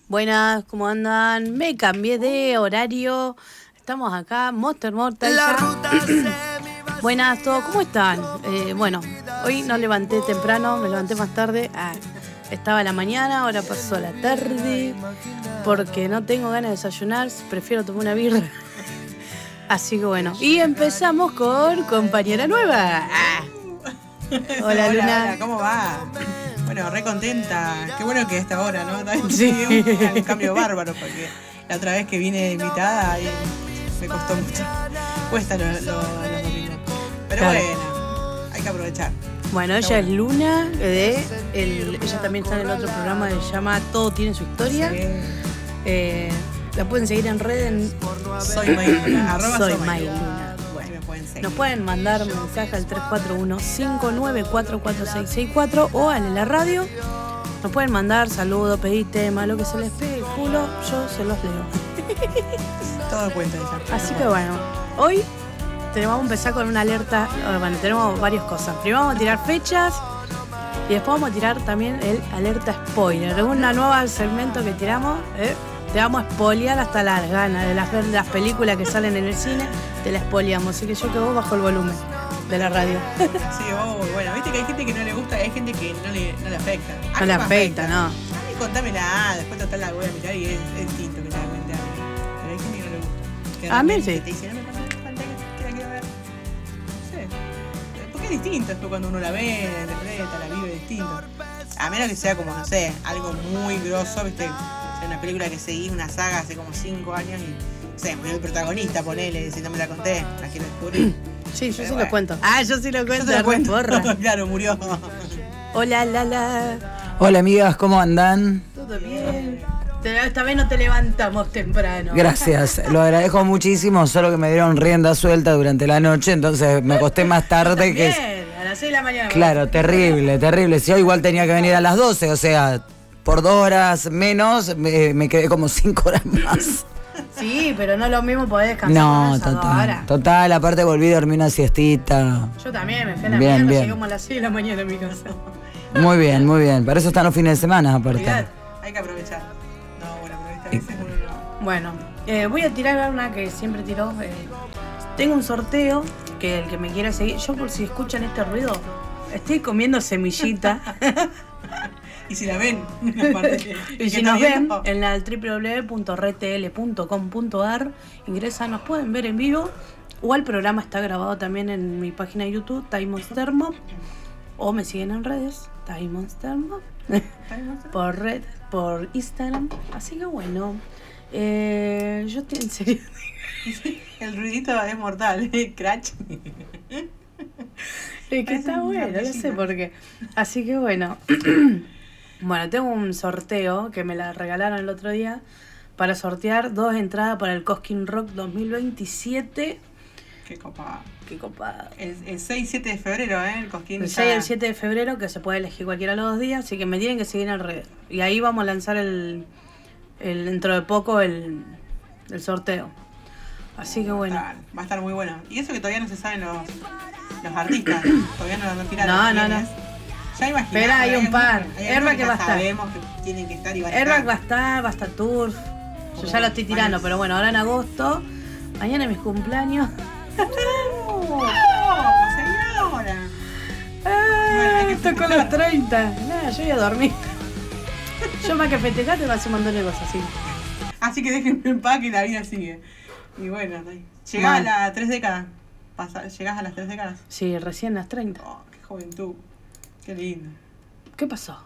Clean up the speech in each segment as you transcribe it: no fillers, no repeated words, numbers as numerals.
Buenas, ¿cómo andan? Me cambié de horario. Estamos acá, Monster Mortal. Buenas, todos, ¿cómo están? Bueno, hoy no levanté temprano, me levanté más tarde. Estaba la mañana, ahora pasó la tarde. Porque no tengo ganas de desayunar, prefiero tomar una birra. Así que bueno, y empezamos con compañera nueva. Hola, Luna. Hola, ¿cómo va? Bueno, re contenta. Qué bueno que a esta hora, ¿no? Sí. Un cambio bárbaro, porque la otra vez que vine invitada me costó mucho. Cuesta los domingos. Pero claro. Bueno, hay que aprovechar. Bueno, ella es Luna, ella también está en el otro programa que se llama Todo tiene su historia. Sí. La pueden seguir en red en Soy Mayluna, Soy Mayluna. Nos pueden mandar mensaje al 341-594-4664 o en la radio. Nos pueden mandar saludos, pedir temas, lo que se les pegue el culo, yo se los leo. Todo cuenta ella. Así que bueno, hoy vamos a empezar con una alerta. Bueno, tenemos varias cosas. Primero vamos a tirar fechas y después vamos a tirar también el alerta spoiler. Es una nueva segmento que tiramos. Te vamos a spoilear hasta las ganas de las películas que salen en el cine, te las spoileamos. Así que yo que vos bajo el volumen de la radio. Sí, bueno, viste que hay gente que no le gusta, hay gente que no le afecta. No le afecta, no. Contámela, después total la voy a mirar y es distinto que te la cuente a mí. Pero hay gente que no le gusta. A mí sí. Te dice, no me pasa pantalla que la quiero ver. No sé. Porque es distinto, después cuando uno la ve, la interpreta, la vive distinto. A menos que sea como, no sé, algo muy grosso, viste. Una película que seguí, una saga hace como 5 años y, no sé, murió el protagonista, ponele, si no me la conté, la quiero descubrir. Sí, yo pero sí bueno. lo cuento. Yo sí lo cuento. Yo te lo cuento. Porra. Claro, murió. Hola, Lala. Hola, amigas, ¿cómo andan? ¿Todo bien? Esta vez no te levantamos temprano. Gracias, lo agradezco muchísimo, solo que me dieron rienda suelta durante la noche, entonces me acosté más tarde que... A las 6 de la mañana. Claro, terrible. Si yo igual tenía que venir a las 12, o sea... Por 2 horas menos, me quedé como 5 horas más. Sí, pero no lo mismo poder descansar. No, total, aparte volví a dormir una siestita. Yo también, me fui a la mierda, llegué como a las 6 de la mañana en mi casa. Muy bien, para eso están los fines de semana, aparte. Hay que aprovechar. No, bueno, pero esta vez no. Bueno, voy a tirar una que siempre tiro. Tengo un sorteo, que el que me quiera seguir, yo por si escuchan este ruido, estoy comiendo semillita. Y si la ven, y si nos ven en la www.redtl.com.ar, ingresan, nos pueden ver en vivo, o el programa está grabado también en mi página de YouTube, Taimonstermo, o me siguen en redes, Taimonstermo, por Instagram. Así que bueno, yo estoy en serio. El ruidito es mortal, Crash. Es que está bueno, no sé por qué. Así que bueno. Bueno, tengo un sorteo que me la regalaron el otro día para sortear 2 entradas para el Cosquín Rock 2027. Qué copada. El 6 y 7 de febrero, el Cosquín. El 6 y el 7 de febrero, que se puede elegir cualquiera de los 2 días, así que me tienen que seguir en redes. Y ahí vamos a lanzar dentro de poco el sorteo. Así que bueno. Va a estar muy bueno. Y eso que todavía no se saben los artistas. Todavía no tiraron. No. Ya imaginamos. Pero hay un par. Airbag que va a estar. Sabemos que tienen que estar y van a estar. Airbag va a estar Turf. Yo ya lo estoy tirando, pero bueno, ahora en agosto. Mañana es mi cumpleaños. Señora. Estoy con los 30. Nada, yo voy a dormir. Yo más que festejar te voy a hacer un montón de cosas así. Así que déjenme en paz que la vida sigue. Y bueno, llegás a las 3 décadas. ¿Llegás a las 3 décadas? Sí, recién las 30. Oh, qué juventud. Qué lindo. ¿Qué pasó?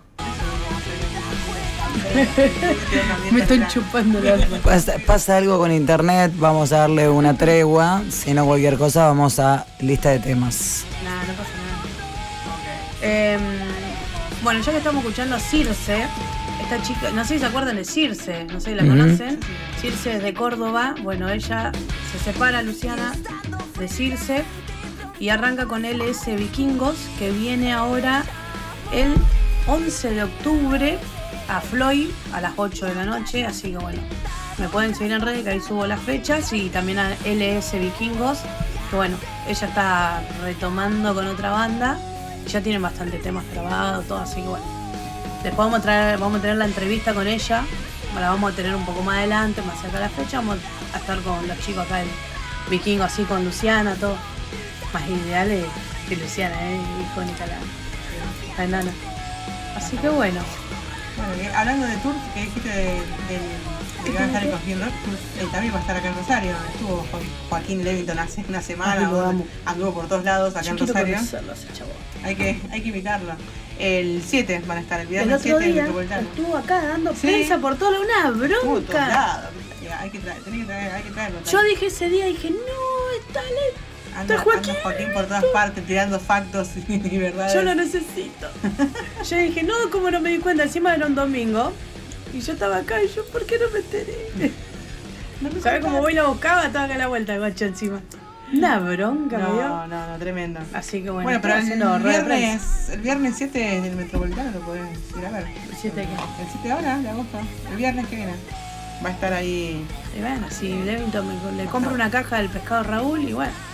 Me estoy chupando la alma. Pasa algo con internet, vamos a darle una tregua. Si no cualquier cosa, vamos a lista de temas. No pasa nada. Bueno, ya que estamos escuchando a Circe, esta chica, no sé si se acuerdan de Circe, no sé si la conocen. Circe es de Córdoba. Bueno, ella se separa, Luciana, de Circe y arranca con LS Vikingos, que viene ahora el 11 de octubre a Floyd a las 8 de la noche. Así que bueno, me pueden seguir en redes, que ahí subo las fechas, y también a LS Vikingos, que bueno, ella está retomando con otra banda, ya tienen bastante temas grabados, todo, así que bueno, después vamos a tener la entrevista con ella la vamos a tener un poco más adelante, más cerca de la fecha. Vamos a estar con los chicos acá, el Vikingo, así con Luciana, todo. Más ideales que Luciana, icónica la enana. Así que bueno. Bueno, hablando de tour, que dijiste de que van a estar en Cosquín Rock, también va a estar acá en Rosario. Estuvo Joaquín Levington hace una semana, anduvo por todos lados acá en Rosario. Hay que invitarlo. El 7 van a estar, el viernes 7 en Metropolitano. Estuvo acá dando prensa por toda una bronca. Hay que traerlo. Yo dije ese día, no, está Joaquín por todas partes tirando factos y verdades. Yo lo necesito. Yo dije, no, como no me di cuenta, encima era un domingo. Y yo estaba acá y yo, ¿por qué no me enteré? ¿Sabes cómo voy y lo buscaba? Estaba acá a la vuelta, guacho, encima. Una bronca, me dio. No, tremendo. Así que bueno. Bueno, pero el viernes 7 del Metropolitano lo podés ir a ver. ¿El 7 de qué? El 7 ahora, de agosto. El viernes que viene. Va a estar ahí. Y bueno, si Levington le compro una caja del pescado Raúl y bueno.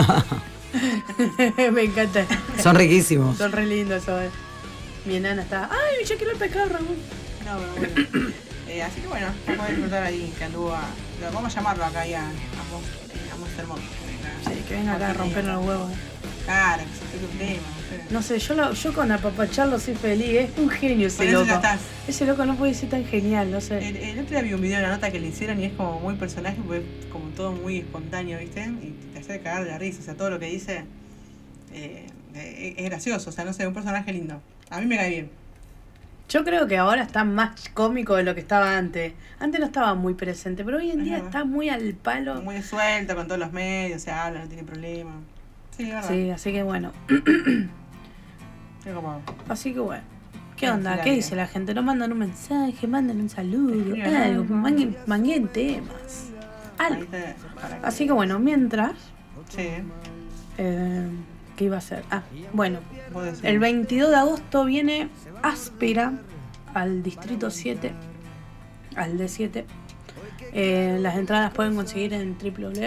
Me encanta. Son riquísimos. Son re lindos eso. Mi enana estaba, ay, yo quiero el pescado Raúl. No, pero bueno. Así que bueno, vamos a disfrutar ahí, que anduvo vamos a llamarlo acá ya a Monster Monk. Sí, que venga acá a rompernos los huevos. Claro, que se quede un tema. No sé, yo con apapacharlo soy feliz, es un genio ese loco. Ese loco no puede ser tan genial, no sé. El otro día vi un video, una nota que le hicieron y es como muy personaje, porque es como todo muy espontáneo, ¿viste? Y te hace cagar de la risa, o sea, todo lo que dice es gracioso, o sea, no sé, un personaje lindo. A mí me cae bien. Yo creo que ahora está más cómico de lo que estaba antes. Antes no estaba muy presente, pero hoy en día está muy al palo. Muy suelto con todos los medios, se habla, no tiene problema. Sí, verdad. Sí, así que bueno. Así que bueno. ¿Qué onda? ¿Qué dice la gente? ¿No mandan un mensaje? ¿Mandan un saludo? Algo. Manguen temas. Algo. Así que bueno, mientras... Sí. ¿Qué iba a hacer? Bueno. El 22 de agosto viene Áspera al Distrito 7, al D7. Las entradas pueden conseguir en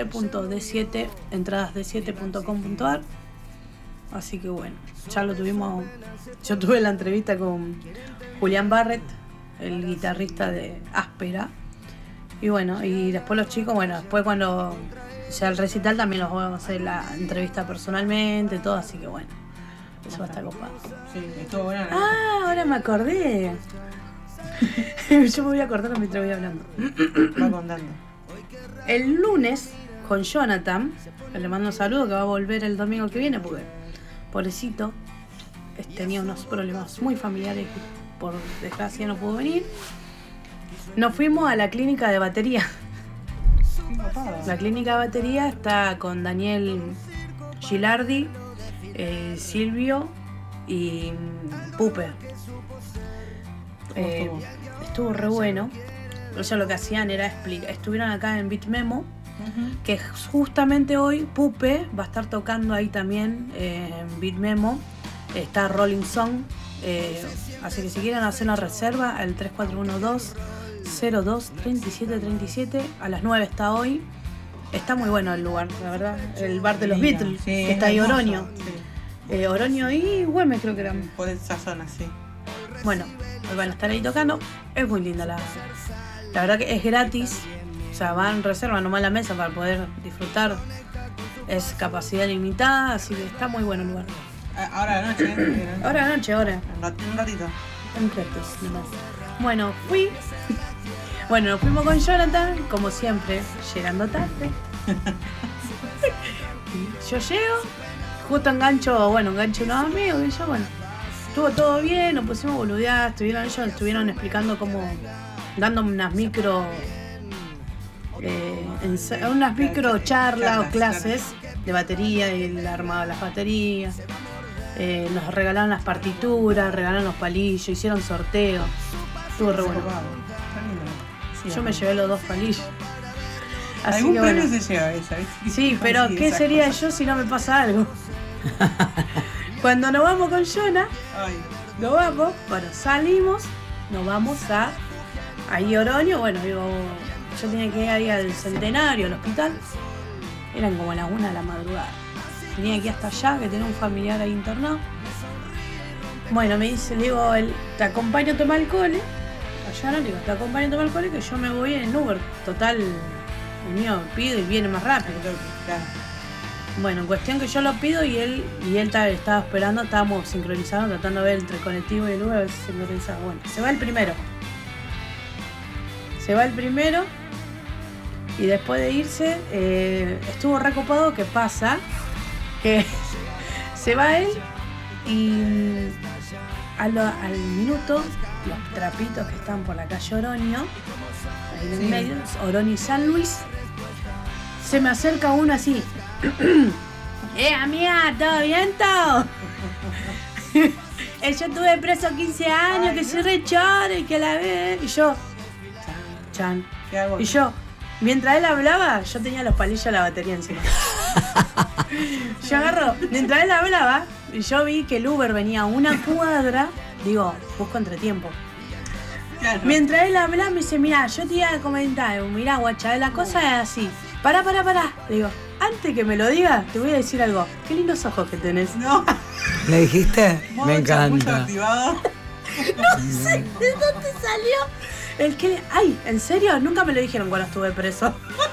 www.d7entradasd7.com.ar. Así que bueno, ya lo tuvimos. Yo tuve la entrevista con Julián Barrett, el guitarrista de Áspera. Y bueno, y después los chicos, bueno, después cuando sea el recital también los vamos a hacer la entrevista personalmente, todo, así que bueno. Eso va a estar copado. Sí, estuvo bueno. Ahora me acordé. Yo me voy acordando mientras voy hablando. Va contando. El lunes, con Jonathan, le mando un saludo que va a volver el domingo que viene, porque pobrecito tenía unos problemas muy familiares que por desgracia no pudo venir. Nos fuimos a la clínica de batería. La clínica de batería está con Daniel Gilardi, Silvio y Pupe. Estuvo re bueno. Ellos lo que hacían era explicar. Estuvieron acá en Beat Memo, que justamente hoy Pupe va a estar tocando ahí también en Beat Memo. Está Rolling Song. Así que si quieren hacer una reserva al 3412-02-3737. A las 9 está hoy. Está muy bueno el lugar, la verdad. El bar de los Beatles, que está ahí Oroño. Sí. Oroño y Güemes creo que eran. Por esa zona, sí. Bueno, hoy van a estar ahí tocando. Es muy linda la verdad que es gratis. O sea, van, reservan nomás la mesa para poder disfrutar. Es capacidad limitada, así que está muy bueno el lugar. Ahora de noche, Ahora de noche, ahora. Un ratito. Un rato, nomás. Bueno, Bueno, nos fuimos con Jonathan, como siempre, llegando tarde. Yo llego, justo engancho unos amigos y yo, bueno, estuvo todo bien, nos pusimos a boludear, ellos estuvieron explicando cómo, dando unas micro charlas o clases de batería y el armado de las baterías. Nos regalaron las partituras, regalaron los palillos, hicieron sorteo. Estuvo re bueno. Yo me llevé los 2 palillos. Así algún que, premio bueno. se lleva esa, ¿viste? Sí, pero ¿qué sería cosas? Yo si no me pasa algo? Cuando nos vamos con Jonah, salimos, nos vamos a ahí Oroño, bueno, yo tenía que ir ahí al Centenario, al hospital. Eran como las 1 de la madrugada. Tenía que ir hasta allá, que tenía un familiar ahí internado. Bueno, me dice, le digo, te acompaño a tomar alcohol. le digo, te acompaño a tomar alcohol y que yo me voy en Uber. Total, el mío pido y viene más rápido. Claro. Bueno, en cuestión que yo lo pido y él estaba esperando, estábamos sincronizados, tratando de ver entre el colectivo y el Uber a ver si se sincronizaba. Bueno, se va el primero. Y después de irse, estuvo recopado. ¿Qué pasa? Que se va él y al minuto, los trapitos que están por la calle Oroño, ahí en el medio, Oroño y San Luis, se me acerca uno así. Amiga, ¿todo bien, todo? Yo tuve preso 15 años, que soy re choro y que la ve. Y yo, chan. ¿Qué hago? Y yo, mientras él hablaba, yo tenía los palillos de la batería encima. Yo agarro, mientras él hablaba, y yo vi que el Uber venía a una cuadra, digo, busco entretiempo. Claro. Mientras él hablaba, me dice, mirá, yo te iba a comentar, mirá, guacha, la cosa es así. Pará. Le digo, antes que me lo digas, te voy a decir algo. Qué lindos ojos que tenés. No. ¿Le dijiste? Modo Me chamuyo encanta. activado. No sé de dónde salió. El que, ay, ¿en serio? Nunca me lo dijeron cuando estuve preso.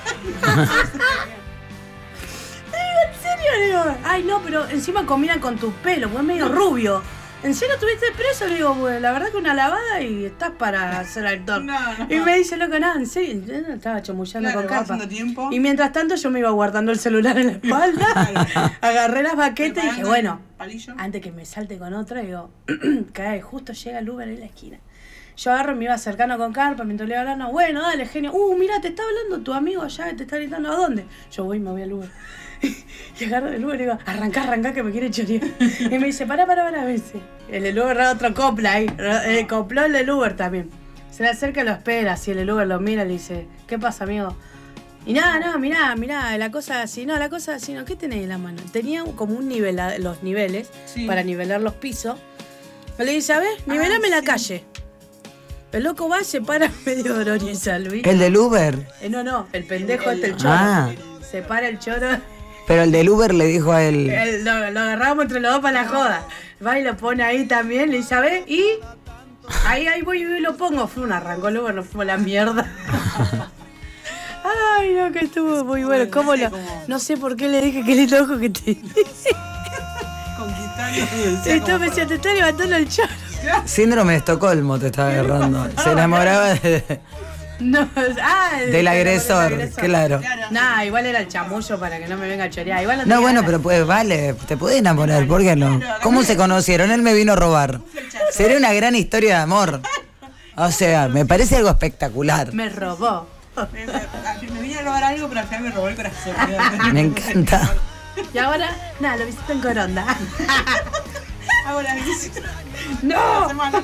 ¿En serio? Le digo, ay, no, pero encima combinan con tus pelos, porque es medio rubio. ¿En serio estuviste preso? Le digo, pues la verdad que una lavada y estás para ser actor. No. Y me dice, loco, nada, en serio. Yo no estaba chamullando Claro, con va capa. haciendo tiempo. Y mientras tanto yo me iba guardando el celular en la espalda. Agarré las baquetas y dije, bueno, Palillo. antes que me salte con otra, digo, cae, justo llega el Uber en la esquina. Yo agarro y me iba acercando con carpa mientras le iba hablando. Bueno, dale, genio. Mirá, te está hablando tu amigo allá, te está gritando, ¿a dónde? Yo voy y me voy al Uber. Y agarro el Uber y digo, arrancá que me quiere chorear. Y me dice, pará, me dice. El Uber era otro copla ahí. Copló el del Uber también. Se le acerca y lo espera. Si el Uber lo mira, le dice, ¿qué pasa, amigo? Y nada, mirá, la cosa así, no, ¿qué tenés en la mano? Tenía como un nivel, los niveles, para nivelar los pisos. Le dice, a ver, nivelame la calle. El loco va y se para medio de Oroño y San Luis. ¿El del Uber? No, el pendejo el choro. Ah. Se para el choro. Pero el del Uber le dijo a él. Lo agarramos entre los dos para la joda. Va y lo pone ahí también, le dice, a ver, y ahí voy y lo pongo. Arrancó el Uber, nos fuimos a la mierda. Ay, no, que estuvo muy bueno. ¿Cómo lo? No sé por qué le dije que lindo ojo que te. Esto me decía, te está levantando el choro. Síndrome de Estocolmo te estaba agarrando. Se enamoraba No, del agresor, claro. Nah, igual era el chamullo para que no me venga a chorear. Igual No, tenía bueno, ganas. pero pues vale, te puede enamorar, ¿por qué no? ¿Cómo se conocieron? Él me vino a robar. Sería una gran historia de amor. O sea, me parece algo espectacular. Me robó. Me vine a robar algo, pero al final me robó el corazón. Me encanta. Y ahora, nada, lo visito en Coronda. Hago la visita. ¡No! Semana.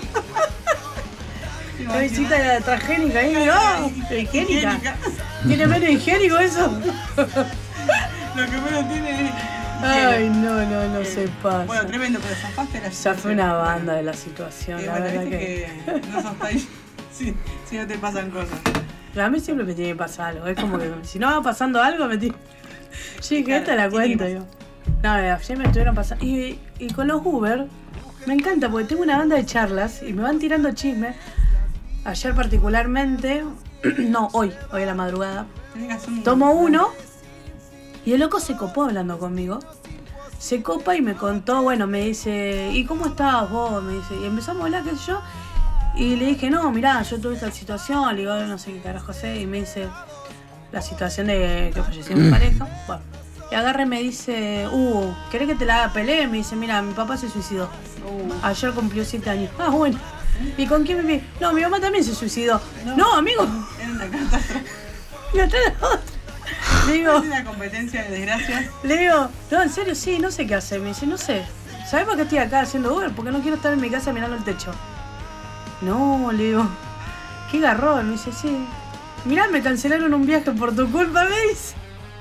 La visita de la transgénica ahí, no. Higiénica. ¿Tiene menos higiénico eso? Lo que menos tiene es. Ay, no se pasa. Bueno, tremendo, pero zafaste la Ya situación. fue una banda de la situación, la Bueno, verdad viste que no sos tan. Si no te pasan cosas. A mí siempre me tiene que pasar algo. Es como que si no va pasando algo, me tiene. Sí, que Claro, esta la cuento tiene yo. No, ayer me estuvieron pasando. Y con los Uber, me encanta porque tengo una banda de charlas y me van tirando chismes. Ayer particularmente, no, hoy a la madrugada, Tenés que hacer un. tomo uno y el loco se copó hablando conmigo. Se copa y me contó, bueno, me dice, ¿y cómo estabas vos? Me dice, y empezamos a hablar, qué sé yo. Y le dije, no, mirá, yo tuve esta situación, le digo, no sé qué carajo sé, y me dice la situación de que falleció mi pareja. Bueno, y agarra y me dice, ¿querés que te la haga pelea? Me dice, mira, mi papá se suicidó. Ayer cumplió 7 años. Ah, bueno. ¿Y con quién viví? No, mi mamá también se suicidó. No, amigo. Era una catástrofe. No está la otra. Le digo, Es una competencia de desgracias. no, en serio, sí, no sé qué hacer. Me dice, no sé. ¿Sabes por qué estoy acá haciendo Uber? Porque no quiero estar en mi casa mirando el techo. No, le digo, qué garrón. Me dice, sí. Mirá, me cancelaron un viaje por tu culpa, me dice.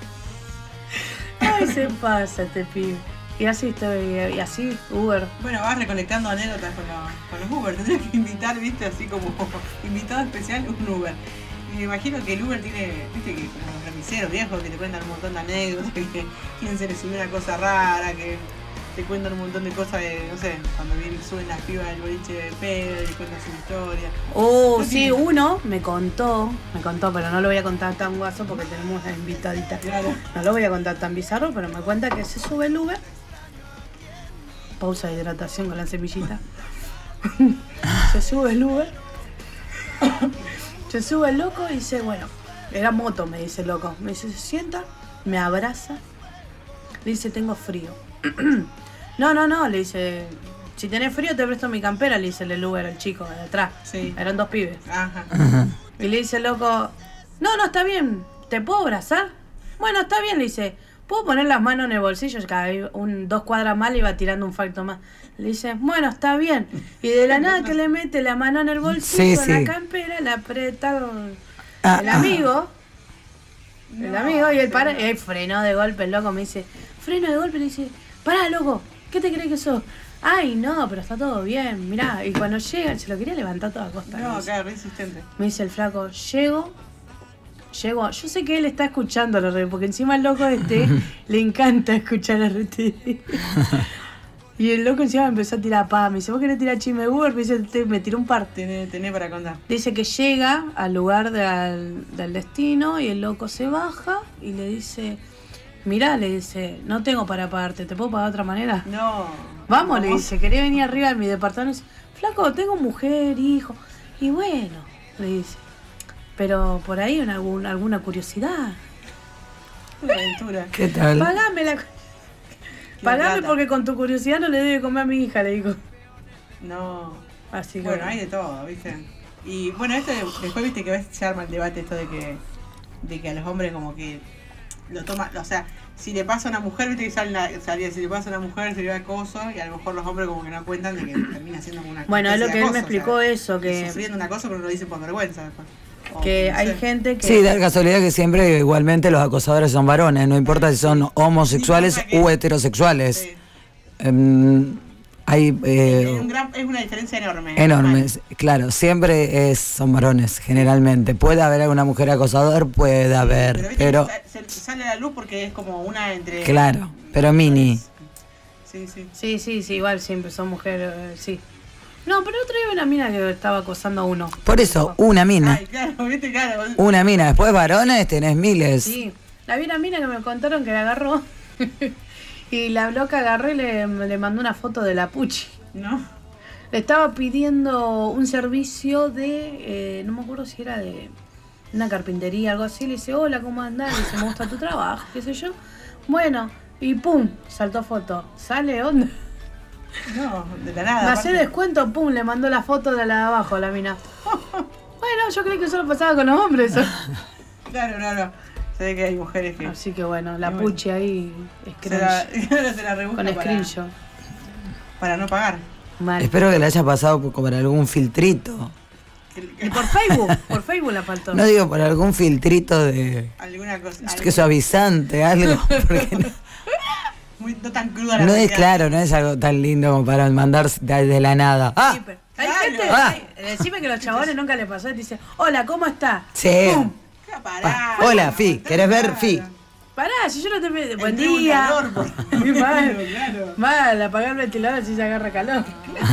Ay, se pasa este pibe. Y así estoy, y así Uber. Bueno, vas recolectando anécdotas con los Uber. Tendrías que invitar, viste, así como invitado especial, un Uber. Y me imagino que el Uber tiene, viste, que como los remiseros viejos que te cuentan un montón de anécdotas, que quién se le subió una cosa rara, que te cuentan un montón de cosas de, no sé, cuando suben las pibas del boliche de pedo y cuentan su historia. Sí, uno me contó, pero no lo voy a contar tan guaso porque tenemos una invitadita. Claro. No lo voy a contar tan bizarro, pero me cuenta que se sube el Uber. Pausa de hidratación con la semillita. Se sube el Uber. Se sube el loco y dice, bueno, era moto, me dice el loco. Me dice, se sienta, me abraza. Le dice, tengo frío. No, le dice, si tenés frío te presto mi campera, le dice el Uber al chico de atrás. Sí. Eran 2 pibes. Ajá. Y le dice el loco, no, está bien, ¿te puedo abrazar? Bueno, está bien, le dice, ¿puedo poner las manos en el bolsillo? Cada 2 cuadras más le iba tirando un facto más. Le dice, bueno, está bien. Y de la nada que le mete la mano en el bolsillo, en la campera, le aprieta el amigo. El amigo, y él frenó de golpe, el loco me dice, freno de golpe, le dice, pará, loco, ¿qué te crees que sos? Ay, no, pero está todo bien, mirá. Y cuando llega, se lo quería levantar toda costa. No, claro, resistente. Me dice el flaco, llego. Yo sé que él está escuchando la red, porque encima el loco le encanta escuchar la red. Y el loco encima me empezó a tirar me dice, ¿vos querés tirar chisme Uber? Me dice, me tiró un par. Tenés para contar. Dice que llega al lugar del destino y el loco se baja y le dice, mirá, le dice, no tengo para pagarte, ¿te puedo pagar de otra manera? No. Vamos, le dice, quería venir arriba de mi departamento. Dice, flaco, tengo mujer, hijo. Y bueno, le dice, pero por ahí alguna curiosidad. Una aventura. ¿Qué tal? Pagame porque con tu curiosidad no le doy de comer a mi hija, le digo. No. Así que bueno, hay de todo, ¿viste? Y bueno, esto después viste que a veces se arma el debate esto de que a los hombres como que lo toma, o sea, si le pasa a una mujer, viste que salía, si le pasa a una mujer sería acoso, y a lo mejor los hombres como que no cuentan de que termina siendo como una bueno, es lo que acoso, él me explicó, o sea, eso, que sufriendo una cosa pero no lo dicen por vergüenza después. Que hay gente que... Sí, da la casualidad que siempre igualmente los acosadores son varones, no importa si son homosexuales u heterosexuales. Sí. Hay es una diferencia enorme. Enorme, claro, siempre son varones, generalmente. Puede haber alguna mujer acosador, puede haber, pero se sale a la luz porque es como una entre... Claro, pero mini. Sí, igual siempre son mujeres, sí. No, pero otro día vi una mina que estaba acosando a uno. Por eso, una mina. Ay, claro, viste, claro. Una mina, después varones tenés miles. Sí, la vi una mina que me contaron que la agarró y la loca agarró y le mandó una foto de la Puchi. No. Le estaba pidiendo un servicio de, no me acuerdo si era de una carpintería, algo así. Le dice, hola, ¿cómo andás? Le dice, me gusta tu trabajo, qué sé yo. Bueno, y pum, saltó foto. Sale, onda. No, de la nada. Me hace descuento, pum, le mandó la foto de la de abajo a la mina. Bueno, yo creí que solo pasaba con los hombres. Claro, no. Se ve que hay mujeres que... Así que bueno, la Puchi ahí se la rebusca con screenshot. Para no pagar. Mal. Espero que le haya pasado por algún filtrito. Y por Facebook la faltó. No digo por algún filtrito de... Alguna cosa. Que suavizante, algo. Porque no tan cruda la no realidad. Es claro, no es algo tan lindo como para mandar de la nada. ¡Ah! Sí, hay gente, decime que los chabones nunca le pasó y te dice, hola, ¿cómo está? Sí. Pará. Hola, Fi, ¿querés ver Fi? Pará, si yo no te pido. Buen día. Claro. Mal, apagar el ventilador si se agarra calor.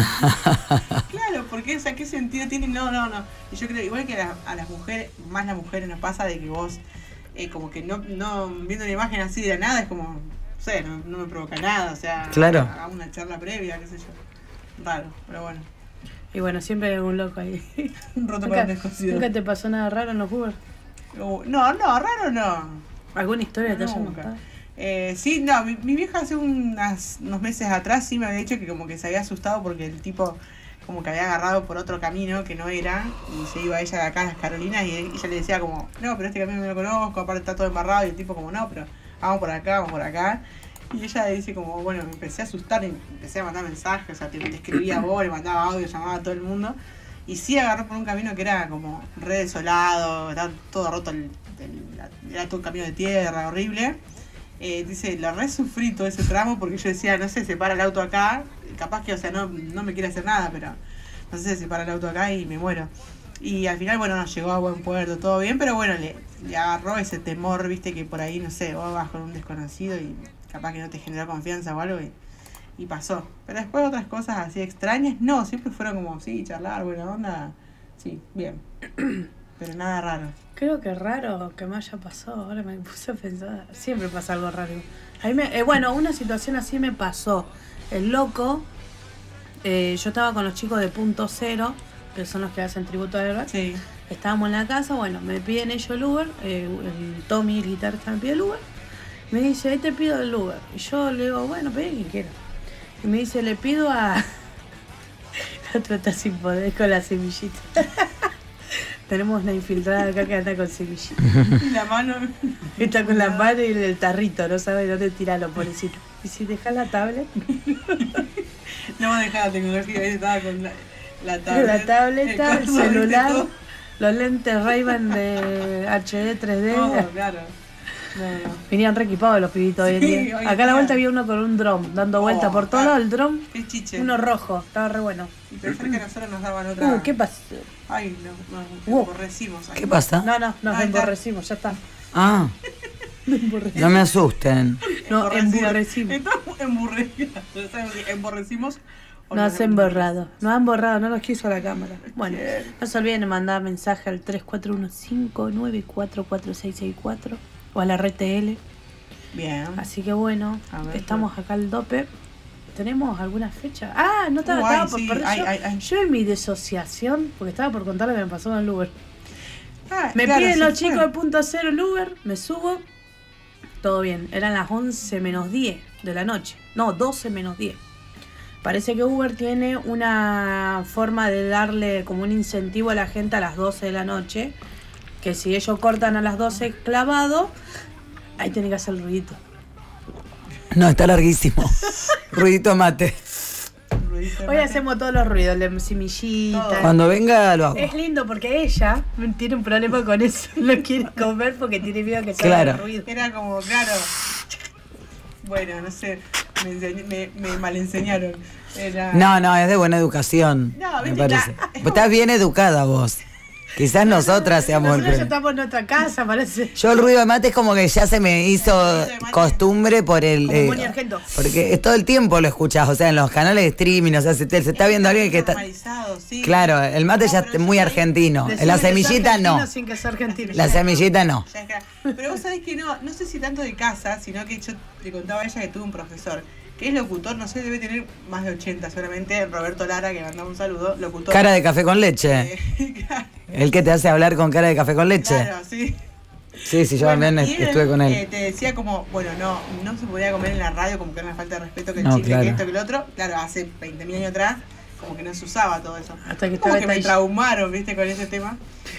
Claro, porque o sea, ¿qué sentido tiene? No. Y yo creo, igual que a las mujeres, más las mujeres nos pasa de que vos, como que no viendo una imagen así de la nada, es como, no sé, no me provoca nada, o sea, claro. A una charla previa, qué sé yo. Raro, pero bueno. Y bueno, siempre hay un loco ahí. Un roto para un descosido. ¿Nunca te pasó nada raro en los Uber? No, raro no. ¿Alguna historia te haya contado? Sí, no, mi vieja hace unos meses atrás sí me había dicho que como que se había asustado porque el tipo como que había agarrado por otro camino que no era y se iba ella de acá a las Carolinas y ella le decía como, no, pero este camino no lo conozco, aparte está todo embarrado y el tipo como, no, pero vamos por acá. Y ella dice como, bueno, me empecé a asustar y empecé a mandar mensajes, o sea, te escribía a vos, le mandaba audio, llamaba a todo el mundo. Y sí agarró por un camino que era como re desolado, estaba todo roto, era todo un camino de tierra, horrible. Dice, la re sufrí todo ese tramo porque yo decía, no sé, se para el auto acá, capaz que, o sea, no me quiere hacer nada, pero no sé, se para el auto acá y me muero. Y al final, bueno, nos llegó a buen puerto, todo bien, pero bueno, le agarró ese temor, viste, que por ahí, no sé, vos vas con un desconocido y capaz que no te generó confianza o algo y pasó. Pero después otras cosas así extrañas, no, siempre fueron como, sí, charlar, buena onda, sí, bien. Pero nada raro. Creo que raro que me haya pasado, ahora me puse a pensar, siempre pasa algo raro. A mí bueno, una situación así me pasó. El loco, yo estaba con los chicos de Punto Cero, que son los que hacen tributo a Airbag. Sí. Estábamos en la casa, bueno, me piden ellos el Uber, el Tommy, el guitarrista, me pide el Uber. Me dice, ahí te pido el Uber. Y yo le digo, bueno, pedí quien quiera. Y me dice, le pido a... El otro está sin poder con la semillita. Tenemos una infiltrada acá que anda con semillita. Y la mano... Está con la mano y el tarrito, no sabe dónde tirarlo, pobrecito. Y si dejas la tablet... No va a dejar la tecnología, ahí estaba con la tablet. La tableta, el celular, todo. los lentes Ray-Ban de HD 3D. No, claro. No. Venían re equipados los pibitos hoy en Sí, día. hoy Acá a la día. vuelta había uno con un dron, dando vueltas por todo lado el dron. Qué chiche. Uno rojo, estaba re bueno. Y pensar que nosotros nos daban otra... ¿Qué pasó? Ay, no, Wow. aborrecimos. ¿Qué pasa? No, nos Ahí está. emborrecimos, ya está. Ah, no me asusten. No, emburrecimos. Estamos emburrecidos. No sabemos si emborrecimos o Nos han borrado. Nos han borrado, no nos quiso la cámara. Bueno, no se olviden de mandar mensaje al 3415944664 o a la RTL. Bien. Así que bueno, A ver, estamos acá al dope. ¿Tenemos alguna fecha? Ah, no estaba, Ay, estaba por sí, perder. ay. Yo en mi disociación, porque estaba por contar lo que me pasó con el Uber. Ah, Me claro, piden se los fue. chicos de Punto Cero el Uber, me subo, todo bien. Eran las 11 menos 10 de la noche. No, 12 menos 10. Parece que Uber tiene una forma de darle como un incentivo a la gente a las 12 de la noche. Que si ellos cortan a las 12 clavado, ahí tiene que hacer el ruidito. No, está larguísimo. Ruidito mate. Ruidito de Hoy mate. hacemos todos los ruidos, la semillita. Todo. Cuando venga lo hago. Es lindo porque ella tiene un problema con eso. No quiere comer porque tiene miedo que salga Claro. el ruido. Era como, claro. Bueno, no sé. Me malenseñaron. Era... No, es de buena educación. No, me viste, parece. ya. Vos estás bien educada vos. Quizás nosotras seamos el Nosotros ya problema. estamos en nuestra casa, parece. Yo el ruido de mate es como que ya se me hizo ruido de mate. costumbre por el... Como Moni Argento. porque es todo el tiempo lo escuchás, o sea, en los canales de streaming, o sea, se está viendo alguien que está... Normalizado, sí. Claro, el mate No, ya pero es muy yo- argentino. Decime La que sos semillita argentino no. Sin que sea argentino. La semillita no. Ya es que- Pero vos sabés que no sé si tanto de casa, sino que yo le contaba a ella que tuve un profesor que es locutor, no sé, debe tener más de 80 seguramente, Roberto Lara, que mandaba un saludo, locutor. Cara de café con leche. El que te hace hablar con cara de café con leche. Claro, sí. Sí, yo Bueno, también y él, estuve con él. te decía como, bueno, no se podía comer en la radio, como que era una falta de respeto, que el No, chile, claro. que esto, que lo otro. Claro, hace 20.000 años atrás, como que no se usaba todo eso. Hasta que Como estaba que me ahí. traumaron, viste, con ese tema.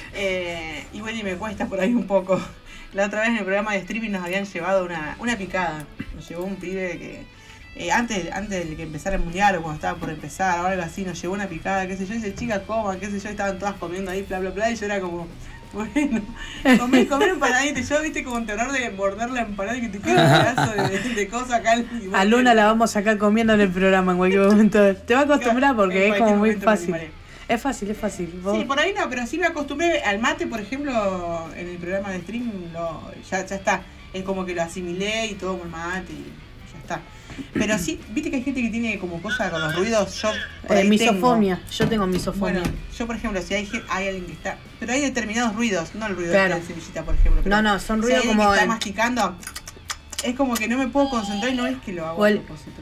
Y bueno, y me cuesta por ahí un poco. La otra vez en el programa de streaming nos habían llevado una picada. Nos llevó un pibe que... antes de que empezara el mundial o cuando estaba por empezar o algo así, nos llevó una picada, qué sé yo, y dice, chicas, coman, qué sé yo, y estaban todas comiendo ahí, bla, bla, bla, y yo era como, bueno, comer empanadita, y yo, viste, como un terror de morder la empanada y que te quede un pedazo de cosa acá. Y A Luna la vamos a sacar comiendo en el programa en cualquier momento. Te va a acostumbrar porque En es como muy cualquier momento fácil. me animaré. Es fácil, es fácil. Vos- Sí, por ahí no, pero sí me acostumbré al mate, por ejemplo, en el programa de stream, ya está, es como que lo asimilé y todo con mate y ya está. Pero sí, viste que hay gente que tiene como cosa con los ruidos, yo por ahí misofomia. Yo tengo misofomia. Bueno, yo por ejemplo, si hay alguien que está... Pero hay determinados ruidos, no el ruido Claro. de semillita, por ejemplo. pero No, son si ruidos hay alguien como que está el- masticando, es como que no me puedo concentrar y no es que lo hago O el- a propósito.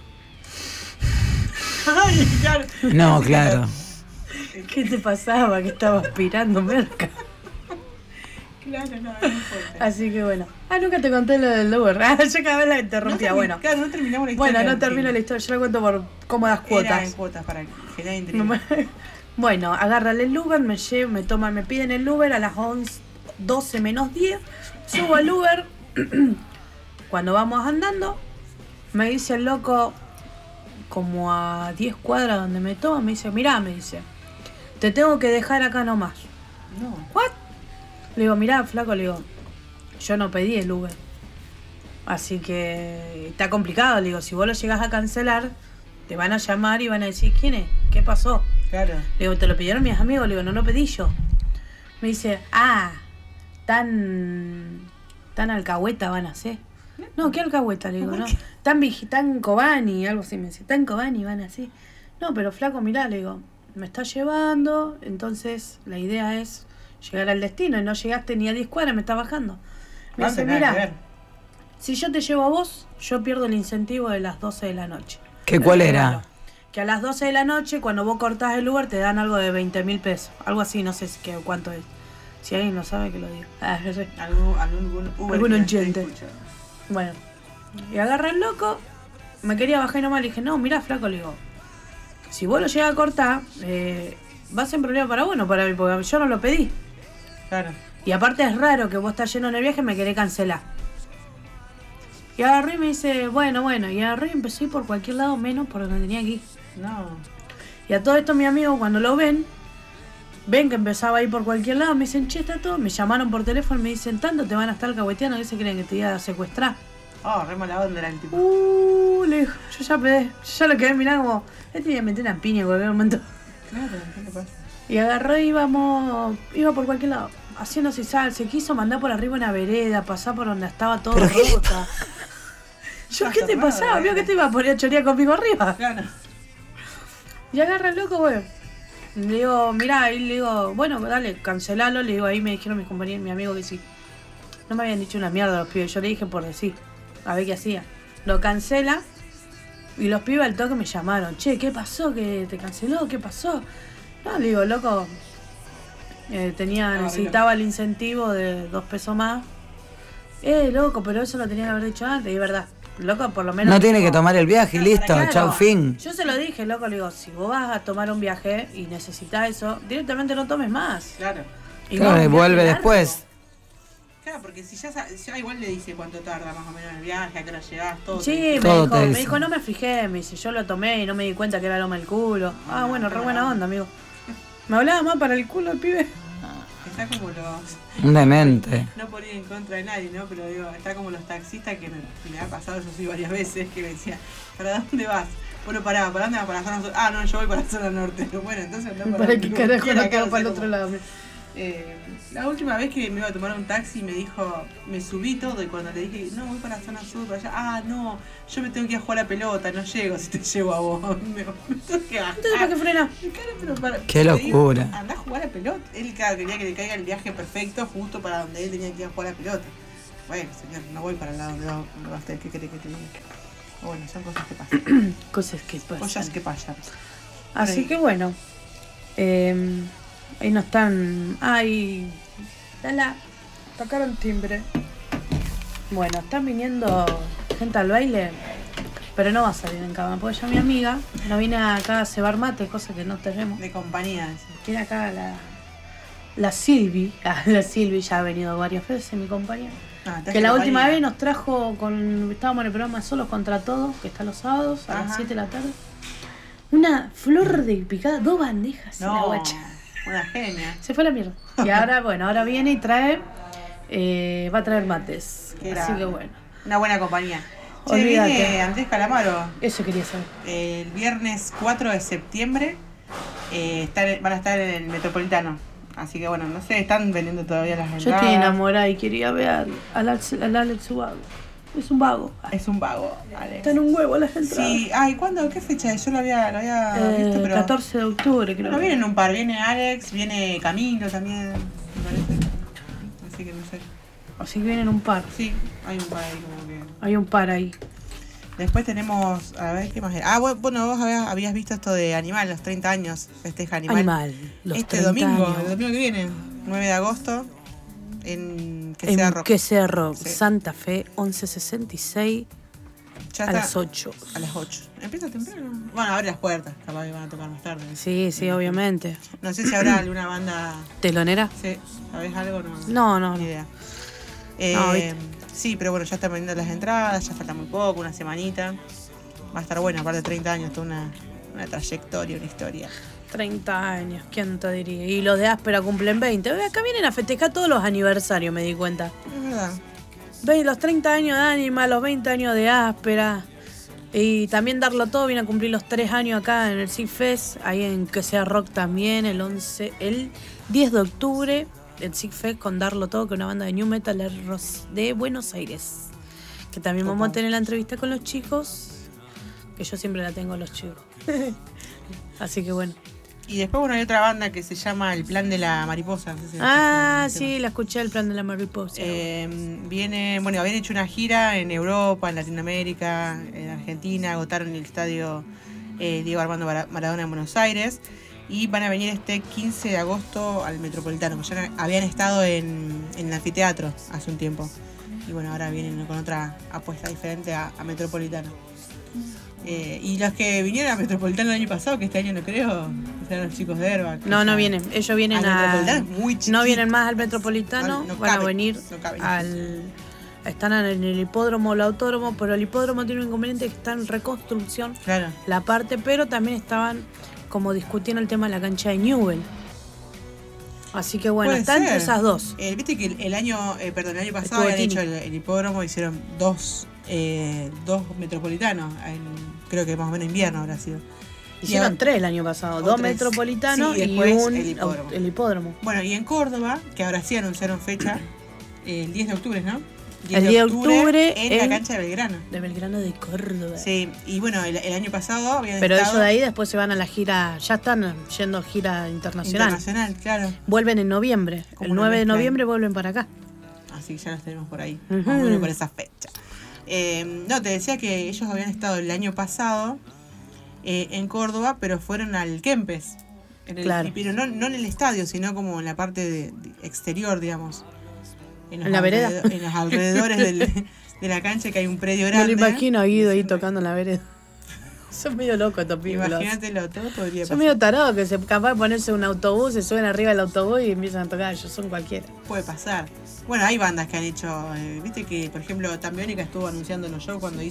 Ay, claro. No, claro. ¿Qué te pasaba? Que estaba aspirando merca. Claro, no importa. Así que bueno. Nunca te conté lo del Uber. Yo cada vez la interrumpía. No Bueno. Claro, no terminamos la historia. Bueno, no termino la historia. Yo la cuento por cómodas Era en cuotas. cuotas para generar intriga. Bueno, agárrale el Uber, me piden el Uber a las 12 menos 10. Subo al Uber. Cuando vamos andando, me dice el loco, como a 10 cuadras donde me toma, me dice, mirá, me dice, te tengo que dejar acá nomás. No. ¿What? Le digo, mirá, flaco, le digo, yo no pedí el Uber. Así que está complicado, le digo, si vos lo llegás a cancelar, te van a llamar y van a decir, ¿quién es? ¿Qué pasó? Claro. Le digo, ¿te lo pidieron mis amigos? Le digo, no lo pedí yo. Me dice, tan alcahueta van a ser. No, ¿qué alcahueta? Le digo, no. Tan Cobani, algo así me dice. Tan Cobani, van así. No, pero flaco, mirá, le digo, me está llevando, entonces la idea es llegar al destino y no llegaste ni a 10 cuadras, me está bajando. Me dice, mira, si yo te llevo a vos, yo pierdo el incentivo de las 12 de la noche. ¿Qué cuál era? Que a las 12 de la noche, cuando vos cortás el Uber, te dan algo de 20.000 pesos. Algo así, no sé cuánto es. Si alguien no sabe, que lo diga. Algún oyente. Bueno, y agarra el loco, me quería bajar y nomás le dije, no, mirá, flaco, le digo, si vos lo llegas a cortar, va a ser un problema para vos, no para mí, porque yo no lo pedí. Claro. Y aparte es raro que vos estás lleno en el viaje y me querés cancelar. Y agarré y me dice, bueno, y agarré y empecé a ir por cualquier lado menos por donde tenía que ir. No. Y a todo esto mis amigos cuando lo ven que empezaba a ir por cualquier lado, me dicen, che, está todo, me llamaron por teléfono y me dicen, tanto te van a estar alcahueteando que se creen que te iba a secuestrar. Re mala onda era el tipo. Le dijo, yo ya lo quedé mirando como, este iba a meter una piña en cualquier momento. Claro, ¿qué le pasa? Y agarró y iba por cualquier lado, haciéndose sal, se quiso mandar por arriba una vereda, pasar por donde estaba todo rota. Yo, ¿qué te pasaba? Vio que te iba a poner a chorear conmigo arriba. Claro. Y agarra el loco, güey. Le digo, mirá, y le digo, bueno, dale, cancelalo. Le digo, ahí me dijeron mis compañeros, mi amigo que sí. No me habían dicho una mierda los pibes, yo le dije por decir, a ver qué hacía. Lo cancela y los pibes al toque me llamaron. Che, ¿qué pasó? ¿Que te canceló? ¿Qué pasó? No, le digo, loco, necesitaba el incentivo de 2 pesos más. Loco, pero eso lo tenía que haber dicho antes, y es verdad. Loco, por lo menos. No tiene que tomar el viaje y listo, claro, chau, fin. Yo se lo dije, loco, le digo, si vos vas a tomar un viaje y necesitas eso, directamente no tomes más. Claro. Y claro, no, y vuelve largo. después. Claro, porque si ya igual le dice cuánto tarda más o menos el viaje, a qué hora llegás, todo. Sí, todo me dijo, no me fijé, me dice, yo lo tomé y no me di cuenta que era loma el culo. Bueno, re buena onda, amigo. Me hablaba más para el culo el pibe. Está como los... Un demente. No por ir en contra de nadie, ¿no? Pero digo, está como los taxistas que me ha pasado, yo sí varias veces, que me decían, ¿para dónde vas? Bueno, ¿para dónde vas? ¿Para la zona sur? Ah, no, yo voy para la zona norte. Bueno, entonces anda ¿Para qué carajo no quedo para el como... otro lado? La última vez que me iba a tomar un taxi me dijo, me subí todo y cuando le dije, no, voy para la zona sur, para allá, no, yo me tengo que ir a jugar a la pelota, no llego si te llevo a vos. Me tengo que bajar. Entonces, ¿para qué frena? Qué locura. Andá a jugar a la pelota. Él quería que le caiga el viaje perfecto justo para donde él tenía que ir a jugar a la pelota. Bueno, señor, no voy para el lado donde va usted, ¿qué quiere que te diga? Bueno, son cosas que pasan. Cosas que pasan. Así Así que bueno, ahí no están. Ay, tocaron timbre. Bueno, están viniendo gente al baile, pero no va a salir en cama, porque ya mi amiga no viene acá a cebar mate, cosa que no tenemos. De compañía. Viene acá la Silvi. La Silvi ya ha venido varias veces, mi compañera. Que la última vez nos trajo estábamos en el programa Solos contra Todos, que está los sábados a las 7 de la tarde. Una flor de picada, 2 bandejas. No, la guacha. una genia. Se fue la mierda. Y ahora viene y trae, va a traer mates. Así que bueno. Una buena compañía. Olvídate. Viene Andrés Calamaro. Eso quería saber. El viernes 4 de septiembre van a estar en el Metropolitano. Así que bueno, no sé, están vendiendo todavía las entradas. Yo estoy enamorada y quería ver al Alex Ubago. Es un vago. Es un vago, Alex. Está en un huevo las entradas. Sí, ¿cuándo? ¿Qué fecha? Yo lo había visto, pero... 14 de octubre, creo. No, vienen un par. Viene Alex, viene Camilo también, me parece. Así que no sé. Así que vienen un par. Sí, hay un par ahí como que... Hay un par ahí. Después tenemos, a ver, ¿qué más era? Bueno, vos habías visto esto de Animal, los 30 años, festeja Animal. Los este 30 domingo, años. el domingo que viene, 9 de agosto, en Que En Sea Rock. Que Sea Rock, Sí. Santa Fe, 1166, Ya a está. las 8. A las 8. Empieza temprano. Bueno, abre las puertas, capaz que van a tocar más tarde. Sí, obviamente. No sé si habrá alguna banda. ¿Telonera? Sí, ¿sabés algo? No. Ni idea. No, ¿viste? Sí, pero bueno, ya están vendiendo las entradas, ya falta muy poco, una semanita. Va a estar bueno, aparte de 30 años, toda una trayectoria, una historia. 30 años, ¿quién te diría? Y los de Áspera cumplen 20. Acá vienen a festejar todos los aniversarios, me di cuenta. Es verdad. Los 30 años de Anima, los 20 años de Áspera. Y también Darlo Todo viene a cumplir los 3 años acá en el Sig Fest. Ahí en Que Sea Rock también, el 10 de octubre. El Sig Fest con Darlo Todo, que es una banda de New Metal de Buenos Aires. Que también vamos a Copado. tener la entrevista con los chicos, que yo siempre la tengo a los chicos. Así que bueno. Y después, bueno, hay otra banda que se llama El Plan de la Mariposa. No sé si Ah, escucharon el sí, la escuché, el plan de la mariposa. habían hecho una gira en Europa, en Latinoamérica, en Argentina, agotaron el estadio Diego Armando Maradona en Buenos Aires y van a venir este 15 de agosto al Metropolitano. Ya habían estado en el anfiteatro hace un tiempo y bueno, ahora vienen con otra apuesta diferente a Metropolitano. Y los que vinieron a Metropolitano el año pasado, que este año no creo, eran los chicos de Airbag. No vienen. Ellos vienen al Metropolitano es muy chiquito. No vienen más al Metropolitano, No van a cabe, venir no cabe. Están en el hipódromo o el autódromo, pero el hipódromo tiene un inconveniente que está en reconstrucción Claro. la parte, pero también estaban como discutiendo el tema de la cancha de Newell. Así que bueno, Puede está entre ser. esas dos. Viste que el año pasado Estuvo habían Tini. hecho el hipódromo, hicieron dos metropolitanos, creo que más o menos invierno habrá sido. Hicieron 3 el año pasado, o 2 tres. metropolitanos Sí, y y después un el hipódromo. Bueno, y en Córdoba, que ahora sí anunciaron fecha, el 10 de octubre, ¿no? El 10 de octubre en la cancha de Belgrano. De Belgrano de Córdoba. Sí, y bueno, el año pasado habían Pero estado... ellos de ahí después se van a la gira, ya están yendo a gira internacional. Internacional, claro. Vuelven en noviembre. Como El una 9 de mezcla ahí. noviembre vuelven para acá. Así que ya los tenemos por ahí, Ujú. más o menos por esa fecha. No, te decía que ellos habían estado el año pasado en Córdoba, pero fueron al Kempes. Claro. Pero no en el estadio, sino como en la parte de exterior, digamos. ¿En la vereda? En los alrededores de la cancha, que hay un predio Me grande. lo imagino a Guido ahí tocando en la vereda. Son medio locos estos pibes. Imagínatelo, todo podría Son pasar. medio tarados que se capaz de ponerse un autobús, se suben arriba del autobús y empiezan a tocar. Ellos son cualquiera. Puede pasar. Bueno, hay bandas que han hecho, viste que, por ejemplo, Tambiónica estuvo anunciando los shows cuando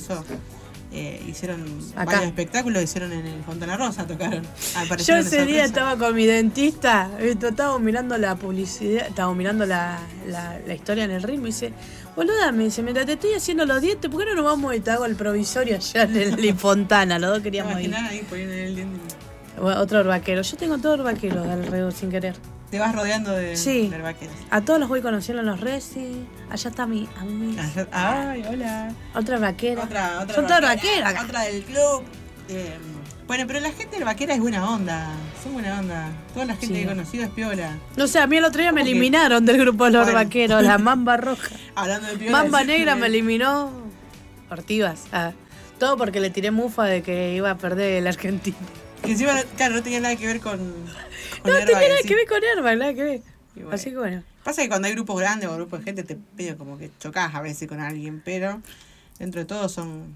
hicieron Acá. varios espectáculos, hicieron en el Fontana Rosa, tocaron. Yo Aparecieron de ese día sorpresa. estaba con mi dentista, ¿viste? Estábamos mirando la publicidad, estábamos mirando la historia en el ritmo y dice, boluda, me dice, mientras te estoy haciendo los dientes, ¿por qué no nos vamos y te hago el provisorio allá en el Fontana? Los dos ¿Te queríamos ir. imaginás ahí poniendo el diente? Bueno, otro herbaquero. Yo tengo todo herbaquero alrededor sin querer. Te vas rodeando de Sí. vaqueros. A todos los voy conociendo en los resi. Allá está mi amiga. Ay, hola. Otra vaquera. Otra Son todas vaquera, vaqueras. Otra del club. Bueno, pero la gente del vaquera es buena onda. Son buena onda. Toda la gente Sí. que he conocido es piola. No sé, a mí el otro día me ¿Cómo que? eliminaron del grupo de los Bueno. vaqueros. La mamba roja. Hablando de piola. Mamba decís negra que- me eliminó. Ortivas. Todo porque le tiré mufa de que iba a perder el argentino. Que encima, claro, no tenía nada que ver con No Airbag tenía en nada sí. que ver con Airbag, nada que ver. Y bueno. Así que bueno. Pasa que cuando hay grupos grandes o grupos de gente te medio como que chocás a veces con alguien, pero dentro de todo son...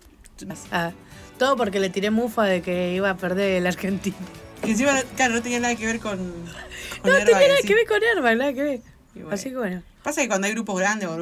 Todo porque le tiré mufa de que iba a perder el argentino. Que encima, claro, no tenía nada que ver con No Airbag tenía en nada sí. que ver con Airbag, nada que ver. Y bueno. Así que bueno. Pasa que cuando hay grupos grandes o